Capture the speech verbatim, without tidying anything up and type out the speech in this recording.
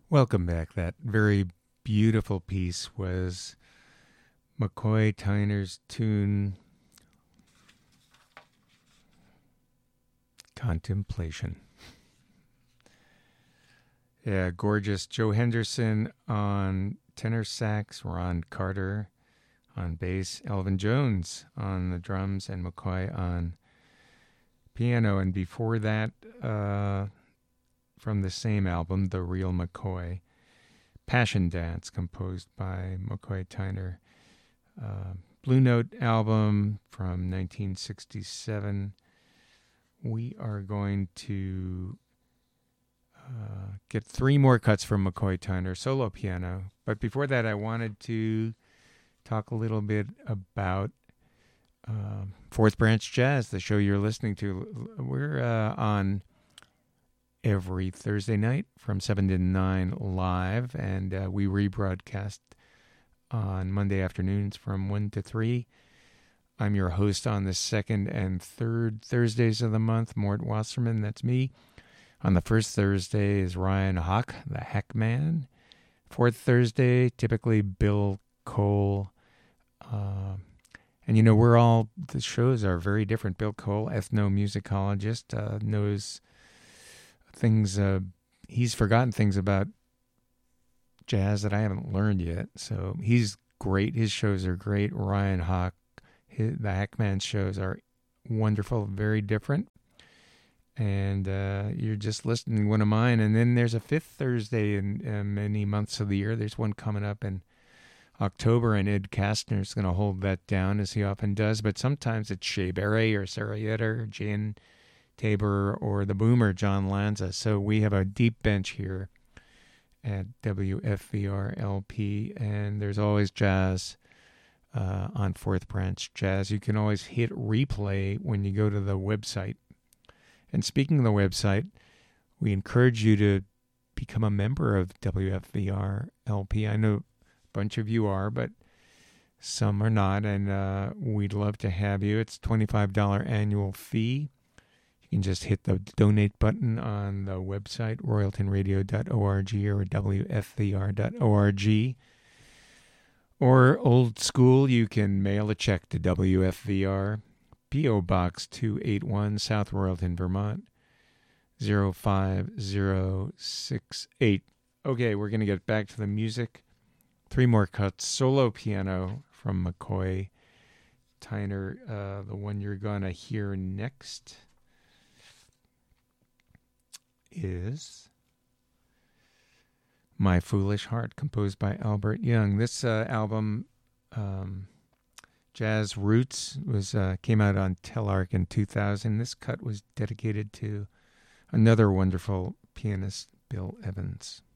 Welcome back. That very beautiful piece was McCoy Tyner's tune Contemplation. Yeah, gorgeous. Joe Henderson on tenor sax, Ron Carter on bass, Elvin Jones on the drums, and McCoy on piano. And before that, uh, from the same album, The Real McCoy, Passion Dance, composed by McCoy Tyner. Uh, Blue Note album from nineteen sixty-seven. We are going to uh, get three more cuts from McCoy Tyner, solo piano. But before that, I wanted to talk a little bit about uh, Fourth Branch Jazz, the show you're listening to. We're uh, on every Thursday night from seven to nine live, and uh, we rebroadcast on Monday afternoons from one to three. I'm your host on the second and third Thursdays of the month, Mort Wasserman, that's me. On the first Thursday is Ryan Hawk, the Hack Man. Fourth Thursday, typically Bill Cole. Uh, and, you know, we're all, the shows are very different. Bill Cole, ethnomusicologist, uh, knows things, uh, he's forgotten things about jazz that I haven't learned yet. So he's great. His shows are great. Ryan Hawk, his, the Hackman shows are wonderful, very different. And uh, you're just listening to one of mine. And then there's a fifth Thursday in uh, many months of the year. There's one coming up in October, and Ed Kastner's going to hold that down, as he often does. But sometimes it's Shea Berry or Sarah Yetter, or Jan Tabor, or the Boomer, John Lanza. So we have a deep bench here at W F V R L P, and there's always jazz uh, on Fourth Branch Jazz. You can always hit replay when you go to the website. And speaking of the website, we encourage you to become a member of W F V R L P. I know a bunch of you are, but some are not, and uh, we'd love to have you. It's a twenty-five dollars annual fee. You can just hit the donate button on the website, royalton radio dot org or w f v r dot org. Or old school, you can mail a check to W F V R, P O Box two eighty-one, South Royalton, Vermont, zero five zero six eight. Okay, we're going to get back to the music. Three more cuts. Solo piano from McCoy Tyner. Uh, the one you're going to hear next is My Foolish Heart, composed by Albert Young. This uh, album, um, Jazz Roots, was uh, came out on Telarc in two thousand. This cut was dedicated to another wonderful pianist, Bill Evans.